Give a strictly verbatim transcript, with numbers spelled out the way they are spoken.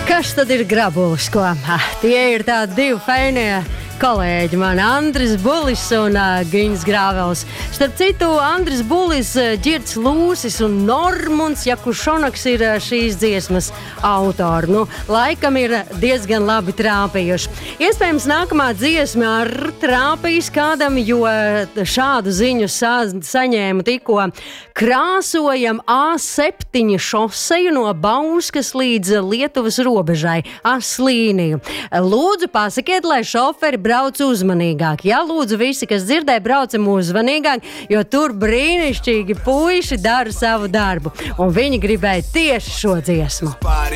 Kas tad ir Grabulis, ko? Tie ir tādi divi fainie kolēģi, man Andris Bulis un uh, Giņas Grāvels. Starp citu, Andris Bulis, uh, Ģirds Lūsis un Normunds Jakušonaks ir uh, šīs dziesmas autori. Nu, laikam ir diezgan labi trāpījuši. Iespējams, nākamā dziesma ar trāpījis kādam, jo šādu ziņu sa saņēmu tikko. Krāsojam A septiņi šoseju no Bauskas līdz Lietuvas robežai, aslīniju. Lūdzu, pasakiet, lai šoferi brauc uzmanīgāk. Jā, lūdzu, visi, kas dzirdē, braucam uzmanīgāk, jo tur brīnišķīgi puiši dara savu darbu. Un viņi gribēja tieši šo dziesmu.